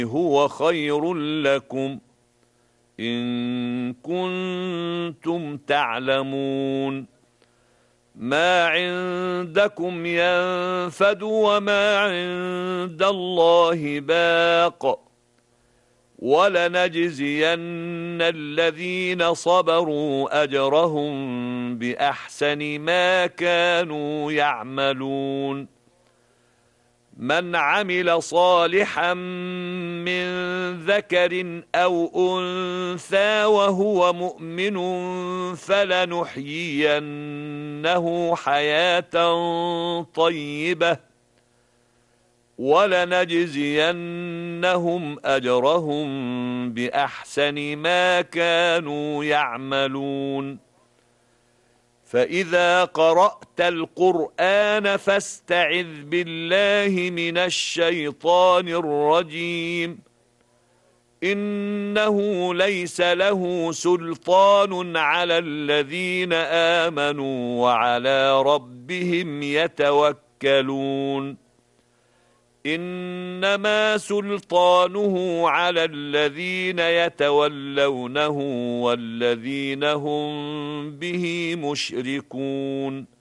هو خير لكم إن كنتم تعلمون. ما عندكم ينفد وما عند الله باق، ولنجزين الذين صبروا أجرهم بأحسن ما كانوا يعملون. من عمل صالحا من ذكر أو أنثى وهو مؤمن فلنحيينه حياة طيبة ولنجزينهم أجرهم بأحسن ما كانوا يعملون. فإذا قرأت القرآن فاستعذ بالله من الشيطان الرجيم. إنه ليس له سلطان على الذين آمنوا وعلى ربهم يتوكلون. إنما سلطانه على الذين يتولونه والذين هم به مشركون.